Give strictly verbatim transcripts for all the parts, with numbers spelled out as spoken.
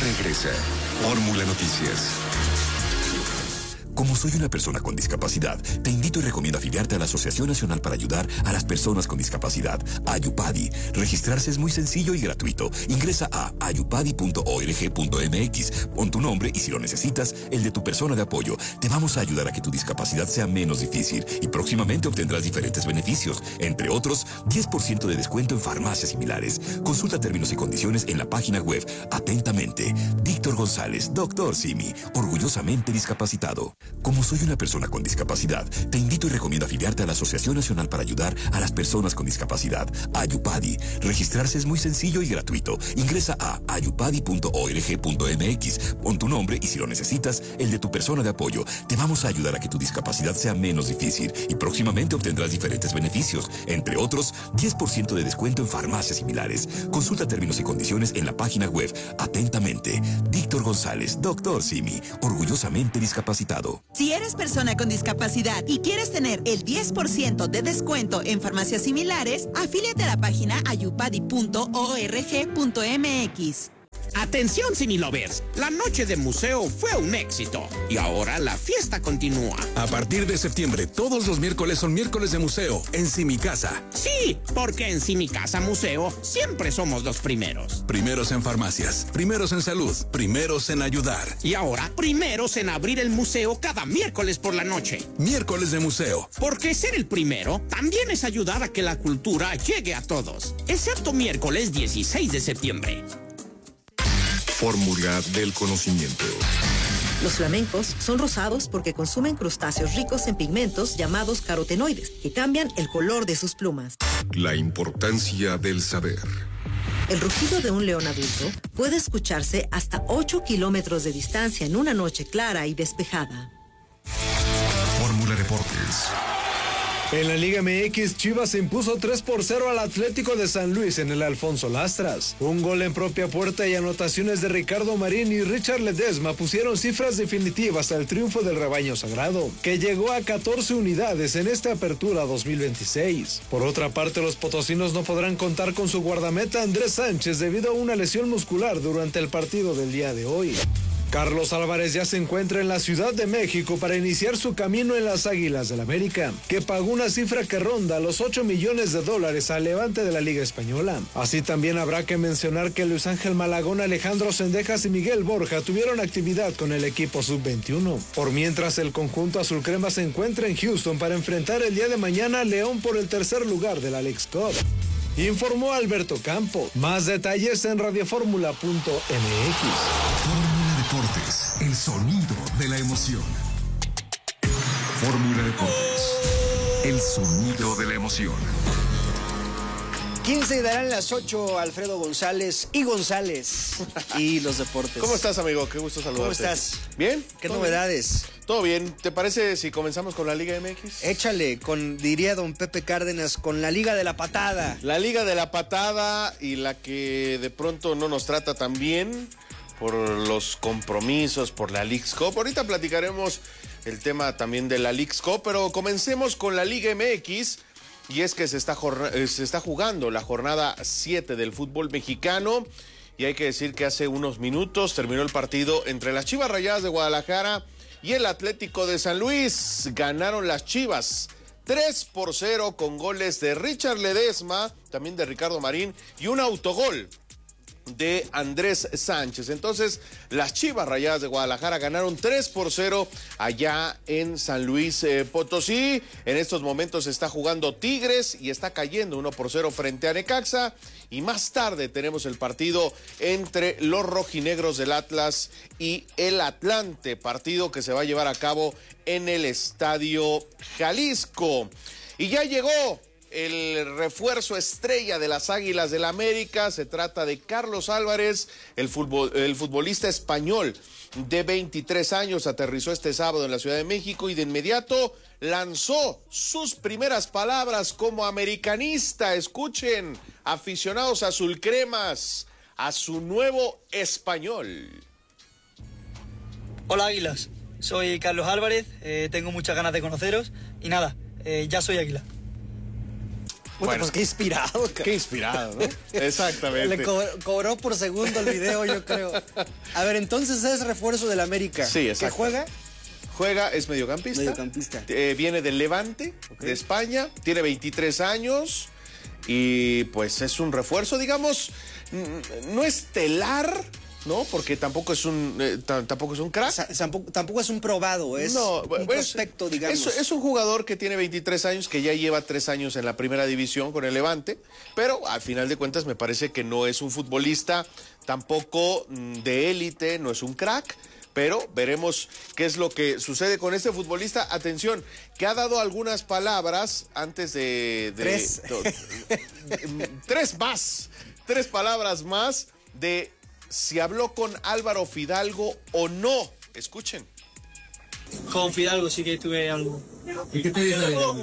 regresa. Fórmula Noticias. Como soy una persona con discapacidad, te invito y recomiendo afiliarte a la Asociación Nacional para Ayudar a las Personas con Discapacidad, AYUPADI. Registrarse es muy sencillo y gratuito. Ingresa a ayupadi punto org punto mx, pon tu nombre y si lo necesitas, el de tu persona de apoyo. Te vamos a ayudar a que tu discapacidad sea menos difícil y próximamente obtendrás diferentes beneficios, entre otros, diez por ciento de descuento en farmacias similares. Consulta términos y condiciones en la página web. Atentamente, Víctor González, doctor Simi, orgullosamente discapacitado. Como soy una persona con discapacidad, te invito y recomiendo afiliarte a la Asociación Nacional para Ayudar a las Personas con Discapacidad, AYUPADI. Registrarse es muy sencillo y gratuito. Ingresa a ayupadi punto org punto mx, pon tu nombre y si lo necesitas, el de tu persona de apoyo. Te vamos a ayudar a que tu discapacidad sea menos difícil y próximamente obtendrás diferentes beneficios, entre otros, diez por ciento de descuento en farmacias similares. Consulta términos y condiciones en la página web. Atentamente, Víctor González, doctor Simi, orgullosamente discapacitado. Si eres persona con discapacidad y quieres tener el diez por ciento de descuento en farmacias similares, afíliate a la página ayupadi punto org punto mx. Atención Similovers, la noche de museo fue un éxito y ahora la fiesta continúa. A partir de septiembre, todos los miércoles son miércoles de museo en Simicasa. Sí, porque en Simicasa Museo siempre somos los primeros. Primeros en farmacias, primeros en salud, primeros en ayudar. Y ahora, primeros en abrir el museo cada miércoles por la noche. Miércoles de museo. Porque ser el primero también es ayudar a que la cultura llegue a todos, excepto miércoles dieciséis de septiembre. Fórmula del conocimiento. Los flamencos son rosados porque consumen crustáceos ricos en pigmentos llamados carotenoides, que cambian el color de sus plumas. La importancia del saber. El rugido de un león adulto puede escucharse hasta ocho kilómetros de distancia en una noche clara y despejada. Fórmula Deportes. En la Liga M X, Chivas se impuso tres por cero al Atlético de San Luis en el Alfonso Lastras. Un gol en propia puerta y anotaciones de Ricardo Marín y Richard Ledesma pusieron cifras definitivas al triunfo del rebaño sagrado, que llegó a catorce unidades en esta apertura dos mil veintiséis. Por otra parte, los potosinos no podrán contar con su guardameta Andrés Sánchez debido a una lesión muscular durante el partido del día de hoy. Carlos Álvarez ya se encuentra en la Ciudad de México para iniciar su camino en las Águilas del América, que pagó una cifra que ronda los ocho millones de dólares al Levante de la Liga Española. Así también habrá que mencionar que Luis Ángel Malagón, Alejandro Cendejas y Miguel Borja tuvieron actividad con el equipo sub veintiuno. Por mientras, el conjunto azul crema se encuentra en Houston para enfrentar el día de mañana a León por el tercer lugar de la Leagues Cup. Informó Alberto Campo. Más detalles en radioformula punto m x. Fórmula Deportes, el sonido de la emoción. Fórmula Deportes, el sonido de la emoción. quince darán las ocho, Alfredo González y González y los deportes. ¿Cómo estás, amigo? Qué gusto saludarte. ¿Cómo estás? ¿Bien? ¿Qué novedades? Bien? Todo bien. ¿Te parece si comenzamos con la Liga M X? Échale, con, diría don Pepe Cárdenas, con la Liga de la Patada. La Liga de la Patada y la que de pronto no nos trata tan bien por los compromisos, por la Leagues Cup. Ahorita platicaremos el tema también de la Leagues Cup, pero comencemos con la Liga M X. Y es que se está, se está jugando la jornada siete del fútbol mexicano. Y hay que decir que hace unos minutos terminó el partido entre las Chivas Rayadas de Guadalajara y el Atlético de San Luis. Ganaron las Chivas tres por cero con goles de Richard Ledesma, también de Ricardo Marín y un autogol de Andrés Sánchez. Entonces, las Chivas Rayadas de Guadalajara ganaron tres por cero allá en San Luis eh, Potosí. En estos momentos está jugando Tigres y está cayendo uno por cero frente a Necaxa. Y más tarde tenemos el partido entre los rojinegros del Atlas y el Atlante, partido que se va a llevar a cabo en el Estadio Jalisco. Y ya llegó el refuerzo estrella de las Águilas del América. Se trata de Carlos Álvarez, el, futbol, el futbolista español de veintitrés años. Aterrizó este sábado en la Ciudad de México y de inmediato lanzó sus primeras palabras como americanista. Escuchen, aficionados azulcremas, a su nuevo español. Hola Águilas, soy Carlos Álvarez, eh, tengo muchas ganas de conoceros y nada, eh, ya soy Águila. Bueno, pues qué inspirado. Cara. Qué inspirado, ¿no? Exactamente. Le co cobró por segundo el video, yo creo. A ver, entonces es refuerzo del América. Sí, exacto. ¿Qué juega? Juega, es mediocampista. Mediocampista. Eh, viene del Levante, okay. de España. Tiene veintitrés años. Y pues es un refuerzo, digamos, no estelar, ¿no? Porque tampoco es un eh, tampoco es un crack. O sea, tampoco, tampoco es un probado, es no, un prospecto, es, digamos. Es, es un jugador que tiene veintitrés años, que ya lleva tres años en la primera división con el Levante, pero al final de cuentas me parece que no es un futbolista tampoco de élite, no es un crack. Pero veremos qué es lo que sucede con este futbolista. Atención, que ha dado algunas palabras antes de... de tres. De, de, tres más. Tres palabras más de si habló con Álvaro Fidalgo o no. Escuchen. Con Fidalgo sí que tuve algo. ¿Y qué te dijo?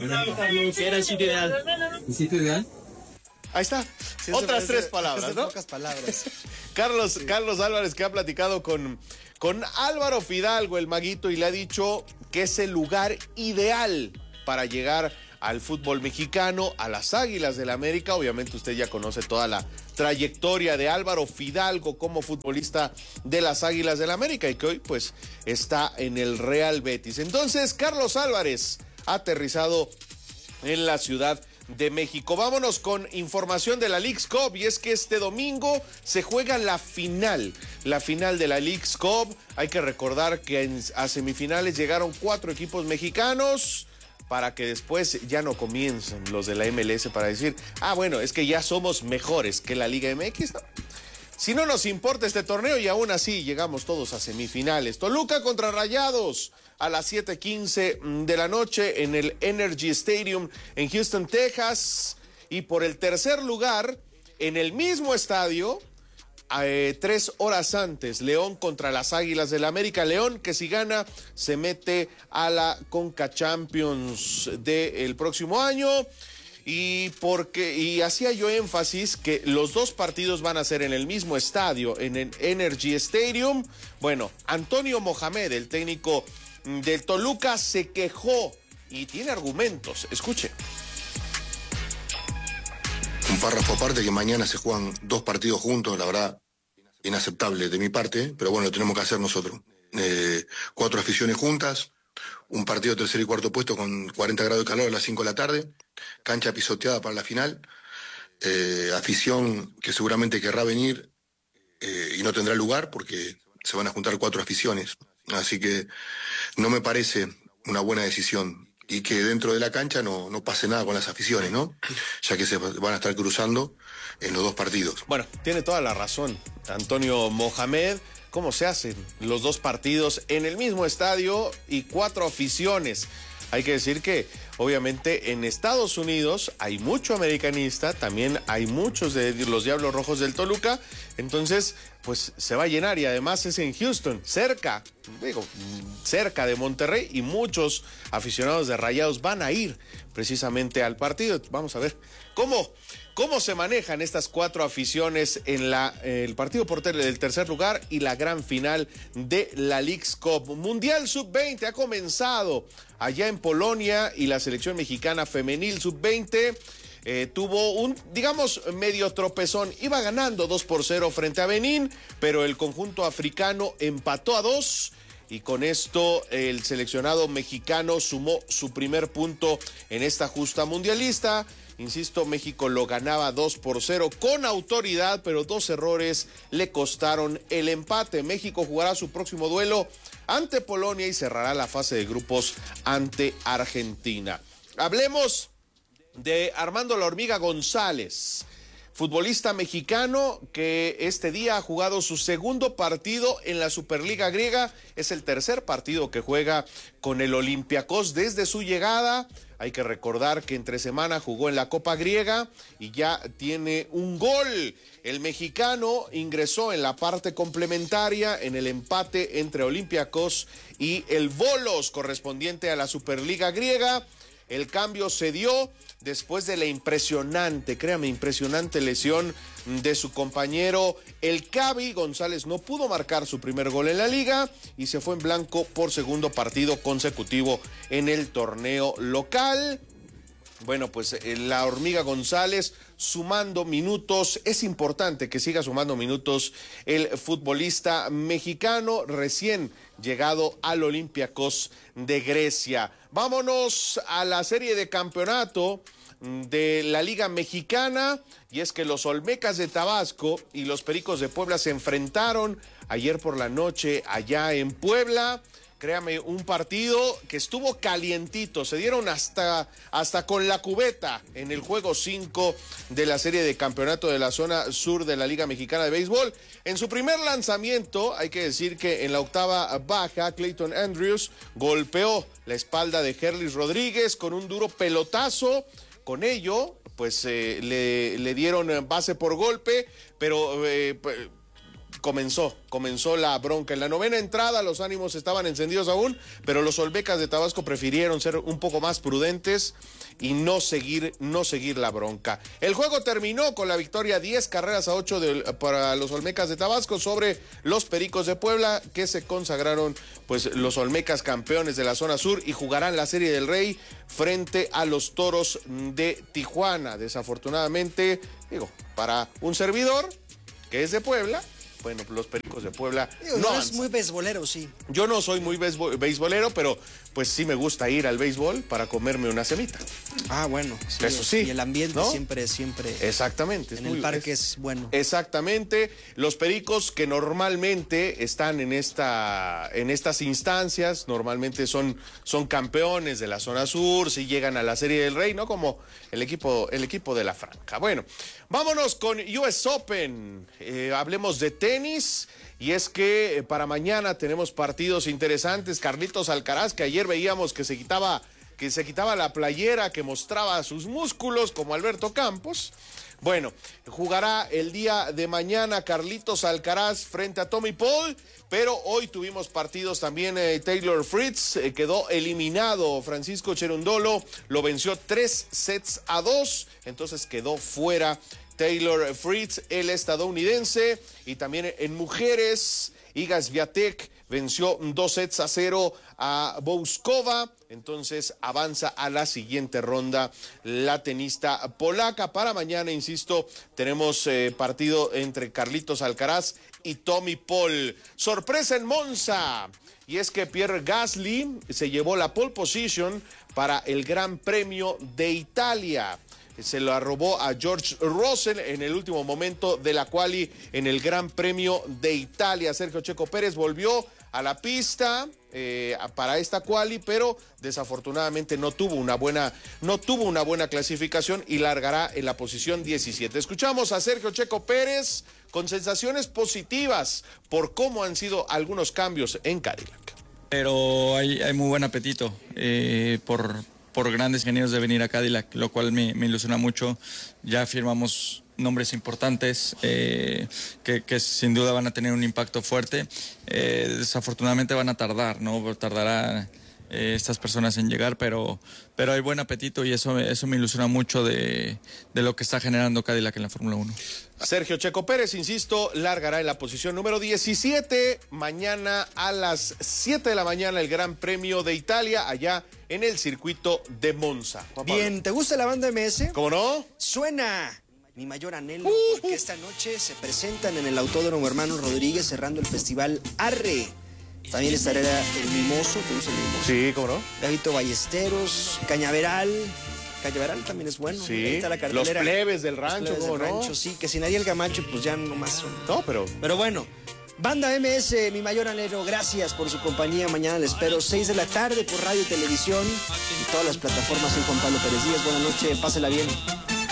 Que era el sitio ideal. ¿El sitio ideal? Ahí está. Sí, otras tres palabras, ¿no? Pocas palabras. Carlos, sí. Carlos Álvarez, que ha platicado con... Con Álvaro Fidalgo, el maguito, y le ha dicho que es el lugar ideal para llegar al fútbol mexicano, a las Águilas del América. Obviamente usted ya conoce toda la trayectoria de Álvaro Fidalgo como futbolista de las Águilas del América y que hoy pues está en el Real Betis. Entonces, Carlos Álvarez ha aterrizado en la Ciudad de México. Vámonos con información de la Leagues Cup, y es que este domingo se juega la final, la final de la Leagues Cup. Hay que recordar que en, a semifinales llegaron cuatro equipos mexicanos para que después ya no comiencen los de la M L S para decir, ah, bueno, es que ya somos mejores que la Liga M X, ¿no? Si no nos importa este torneo y aún así llegamos todos a semifinales. Toluca contra Rayados a las siete quince de la noche en el Energy Stadium en Houston, Texas. Y por el tercer lugar, en el mismo estadio, eh, tres horas antes, León contra las Águilas del América. León, que si gana, se mete a la Conca Champions del próximo año. Y porque y hacía yo énfasis que los dos partidos van a ser en el mismo estadio, en el Energy Stadium. Bueno, Antonio Mohamed, el técnico del Toluca, se quejó y tiene argumentos. Escuche. Un párrafo aparte, que mañana se juegan dos partidos juntos, la verdad, inaceptable de mi parte, pero bueno, lo tenemos que hacer nosotros. Eh, cuatro aficiones juntas, un partido tercer y cuarto puesto con cuarenta grados de calor a las cinco de la tarde, cancha pisoteada para la final, eh, afición que seguramente querrá venir eh, y no tendrá lugar porque se van a juntar cuatro aficiones. Así que no me parece una buena decisión, y que dentro de la cancha no, no pase nada con las aficiones, ¿no? Ya que se van a estar cruzando en los dos partidos. Bueno, tiene toda la razón Antonio Mohamed. ¿Cómo se hacen los dos partidos en el mismo estadio y cuatro aficiones? Hay que decir que obviamente en Estados Unidos hay mucho americanista, también hay muchos de los Diablos Rojos del Toluca, entonces pues se va a llenar, y además es en Houston, cerca, digo, cerca de Monterrey, y muchos aficionados de Rayados van a ir precisamente al partido. Vamos a ver cómo, cómo se manejan estas cuatro aficiones en la, el partido por tele del tercer lugar y la gran final de la Leagues Cup. Mundial sub veinte ha comenzado allá en Polonia, y la selección mexicana femenil sub veinte eh, tuvo un, digamos, medio tropezón. Iba ganando dos por cero frente a Benín, pero el conjunto africano empató a dos. Y con esto el seleccionado mexicano sumó su primer punto en esta justa mundialista. Insisto, México lo ganaba dos por cero con autoridad, pero dos errores le costaron el empate. México jugará su próximo duelo ante Polonia y cerrará la fase de grupos ante Argentina. Hablemos de Armando La Hormiga González, futbolista mexicano que este día ha jugado su segundo partido en la Superliga griega. Es el tercer partido que juega con el Olympiacos desde su llegada. Hay que recordar que entre semana jugó en la Copa Griega y ya tiene un gol. El mexicano ingresó en la parte complementaria en el empate entre Olympiacos y el Volos, correspondiente a la Superliga griega. El cambio se dio después de la impresionante, créame, impresionante lesión de su compañero El Cavi. González no pudo marcar su primer gol en la liga y se fue en blanco por segundo partido consecutivo en el torneo local. Bueno, pues eh, la Hormiga González sumando minutos. Es importante que siga sumando minutos el futbolista mexicano recién llegado al Olympiacos de Grecia. Vámonos a la serie de campeonato de la Liga Mexicana, y es que los Olmecas de Tabasco y los Pericos de Puebla se enfrentaron ayer por la noche allá en Puebla. Créame, un partido que estuvo calientito, se dieron hasta, hasta con la cubeta en el juego cinco de la serie de campeonato de la zona sur de la Liga Mexicana de Béisbol. En su primer lanzamiento, hay que decir que en la octava baja, Clayton Andrews golpeó la espalda de Herlis Rodríguez con un duro pelotazo. Con ello, pues eh, le, le dieron base por golpe, pero eh, comenzó, comenzó la bronca. En la novena entrada los ánimos estaban encendidos aún, pero los Olmecas de Tabasco prefirieron ser un poco más prudentes y no seguir, no seguir la bronca. El juego terminó con la victoria diez carreras a ocho de, para los Olmecas de Tabasco sobre los Pericos de Puebla, que se consagraron pues los Olmecas campeones de la zona sur y jugarán la Serie del Rey frente a los Toros de Tijuana. Desafortunadamente, digo, para un servidor que es de Puebla, bueno, los Pericos de Puebla Digo, no no es muy beisbolero, sí. Yo no soy muy beisbo- beisbolero, pero pues sí me gusta ir al béisbol para comerme una semita. Ah, bueno. Sí, Eso sí. Y el ambiente ¿no? siempre, siempre. Exactamente. En es muy, el parque es, es bueno. Exactamente. Los Pericos que normalmente están en esta, en estas instancias, normalmente son, son campeones de la zona sur, si llegan a la Serie del Rey, ¿no? Como el equipo, el equipo de la Franja. Bueno, vámonos con U S Open. Eh, hablemos de tenis. Y es que eh, para mañana tenemos partidos interesantes. Carlitos Alcaraz, que ayer veíamos que se quitaba, que se quitaba la playera, que mostraba sus músculos, como Alberto Campos. Bueno, jugará el día de mañana Carlitos Alcaraz frente a Tommy Paul, pero hoy tuvimos partidos también. eh, Taylor Fritz eh, quedó eliminado. Francisco Cherundolo lo venció tres sets a dos, entonces quedó fuera Taylor Fritz, el estadounidense. Y también en mujeres, Iga Swiatek venció dos sets a cero a Bouskova, entonces avanza a la siguiente ronda la tenista polaca. Para mañana, insisto, tenemos eh, partido entre Carlitos Alcaraz y Tommy Paul. Sorpresa en Monza, y es que Pierre Gasly se llevó la pole position para el Gran Premio de Italia. Se lo arrobó a George Russell en el último momento de la quali en el Gran Premio de Italia. Sergio Checo Pérez volvió a la pista eh, para esta quali, pero desafortunadamente no tuvo una buena, no tuvo una buena clasificación y largará en la posición diecisiete. Escuchamos a Sergio Checo Pérez con sensaciones positivas por cómo han sido algunos cambios en Cadillac. Pero hay, hay muy buen apetito eh, por... por grandes ingenieros de venir a Cadillac, lo cual me, me ilusiona mucho. Ya firmamos nombres importantes eh, que, que sin duda van a tener un impacto fuerte. Eh, desafortunadamente van a tardar, ¿no? Tardará eh, estas personas en llegar, pero, pero hay buen apetito y eso, eso me ilusiona mucho de, de lo que está generando Cadillac en la Fórmula uno. Sergio Checo Pérez, insisto, largará en la posición número diecisiete. Mañana a las siete de la mañana el Gran Premio de Italia, allá en el circuito de Monza. Bien, ¿te gusta la banda M S? ¿Cómo no? Suena Mi Mayor Anhelo, porque esta noche se presentan en el Autódromo Hermanos Rodríguez cerrando el festival Arre. También estará el Mimoso, ¿te gusta el Mimoso? Sí, ¿cómo no? Gavito Ballesteros, Cañaveral. Cañaveral también es bueno. Sí, ahí está la los plebes del rancho, los plebes ¿cómo del no? rancho, sí, que sin Ariel Camacho, pues ya no más son. No, pero... Pero bueno, banda M S, Mi Mayor Anhelo, gracias por su compañía. Mañana les espero seis de la tarde por radio y televisión y todas las plataformas. Soy Juan Pablo Pérez Díaz, buenas noches, pásela bien.